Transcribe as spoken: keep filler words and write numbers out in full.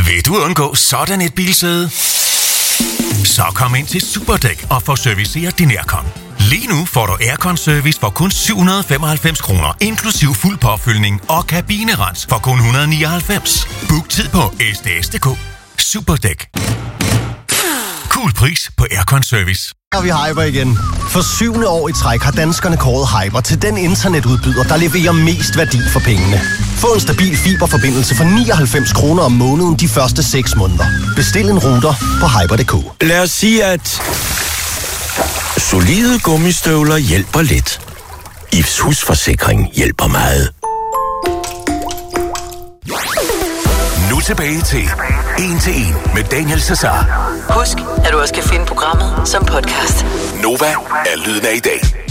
Vil du undgå sådan et bilsæde? Så kom ind til Superdæk og få serviceret din aircon. Lige nu får du aircon-service for kun syv hundrede femoghalvfems kroner, inklusiv fuld påfyldning og kabinerens for kun et hundrede og nioghalvfems. Book tid på s d s punktum d k. Superdæk. Cool pris på aircon-service. Og vi hyper igen. For syvende år i træk har danskerne kåret Hyper til den internetudbyder, der leverer mest værdi for pengene. Få en stabil fiberforbindelse for nioghalvfems kroner om måneden de første seks måneder. Bestil en router på hyper punktum d k. Lad os sige, at solide gummistøvler hjælper lidt. I F's husforsikring hjælper meget. Nu tilbage til En til En med Daniel Cesar. Husk, at du også kan finde programmet som podcast. Nova er lyden af i dag.